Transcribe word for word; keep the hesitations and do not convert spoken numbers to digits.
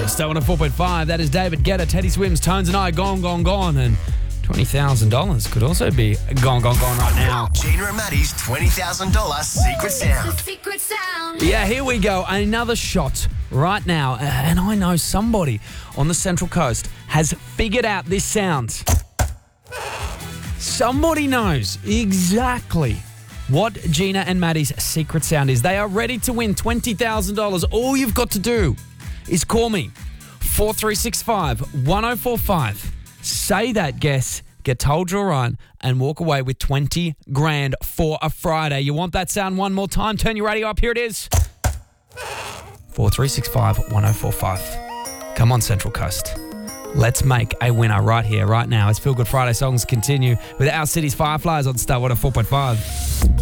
Star one oh four point five, that is David Guetta, Teddy Swims, Tones and I, Gone, Gone, Gone. And twenty thousand dollars could also be gone, gone, gone right now. Gina and Maddie's twenty thousand dollars secret sound. Secret sound. Yeah, here we go. Another shot right now. And I know somebody on the Central Coast has figured out this sound. Somebody knows exactly what Gina and Maddie's secret sound is. They are ready to win twenty thousand dollars. All you've got to do is call me four three six five, one oh four five. Say that guess, get told you're right, and walk away with twenty grand for a Friday. You want that sound one more time? Turn your radio up. Here it is. four three six five, one oh four five. Come on, Central Coast. Let's make a winner right here, right now. As Feel Good Friday songs continue with Our City's Fireflies on Star one oh four point five.